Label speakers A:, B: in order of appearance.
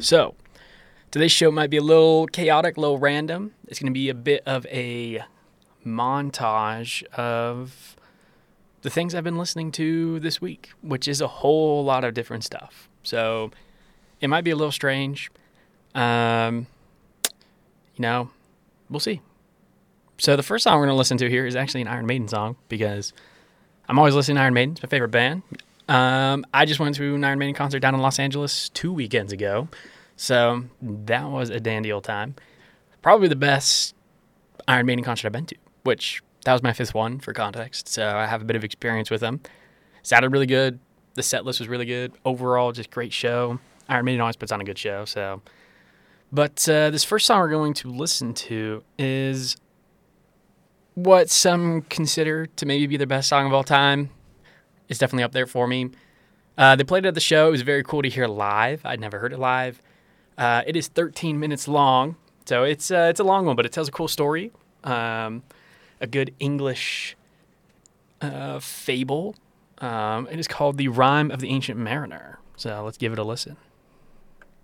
A: So, today's show might be a little chaotic, a little random. It's going to be a bit of a montage of the things I've been listening to this week, which is a whole lot of different stuff. So, it might be a little strange. We'll see. So, the first song we're going to listen to here is actually an Iron Maiden song because I'm always listening to Iron Maiden. It's my favorite band. I just went to an Iron Maiden concert down in Los Angeles 2 weekends ago. So that was a dandy old time. Probably the best Iron Maiden concert I've been to, which that was my fifth one for context. So I have a bit of experience with them. Sounded really good. The set list was really good. Overall, just great show. Iron Maiden always puts on a good show. But this first song we're going to listen to is what some consider to maybe be their best song of all time. It's definitely up there for me. They played it at the show. It was very cool to hear live. I'd never heard it live. It is 13 minutes long, so it's a long one, but it tells a cool story. A good English fable. It is called The Rime of the Ancient Mariner. So let's give it a listen.